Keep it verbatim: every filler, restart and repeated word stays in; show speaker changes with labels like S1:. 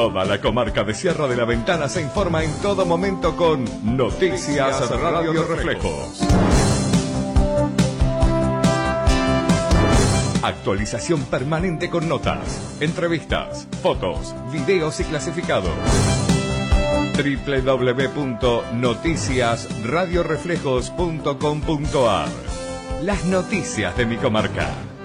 S1: Toda la comarca de Sierra de la Ventana se informa en todo momento con Noticias Radio Reflejos. Actualización permanente con notas, entrevistas, fotos, videos y clasificados. doble u doble u doble u punto noticias radio reflejos punto com punto a r. Las noticias de mi comarca.